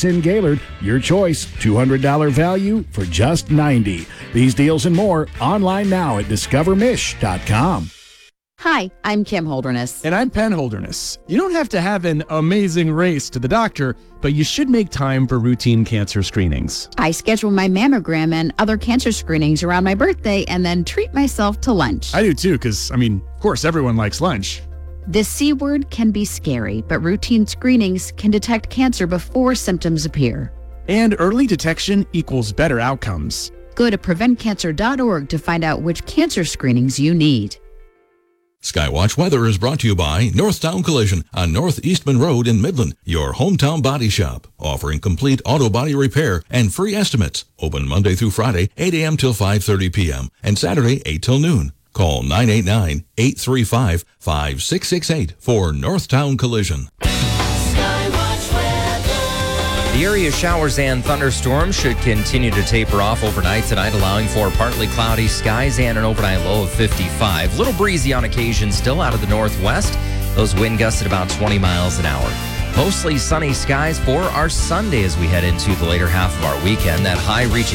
in Gaylord. Your choice, $200 value for just $90. These deals and more online now at discovermish.com. Hi, I'm Kim Holderness. And I'm Penn Holderness. You don't have to have an amazing race to the doctor, but you should make time for routine cancer screenings. I schedule my mammogram and other cancer screenings around my birthday and then treat myself to lunch. I do too, because, of course, everyone likes lunch. The C word can be scary, but routine screenings can detect cancer before symptoms appear. And early detection equals better outcomes. Go to preventcancer.org to find out which cancer screenings you need. Skywatch weather is brought to you by Northtown Collision on North Eastman Road in Midland, your hometown body shop, offering complete auto body repair and free estimates. Open Monday through Friday, 8 a.m. till 5:30 p.m. and Saturday, 8 till noon. Call 989-835-5668 for Northtown Collision. The area showers and thunderstorms should continue to taper off overnight tonight, allowing for partly cloudy skies and an overnight low of 55. Little breezy on occasion still out of the northwest. Those wind gusts at about 20 miles an hour. Mostly sunny skies for our Sunday as we head into the later half of our weekend. That high reaching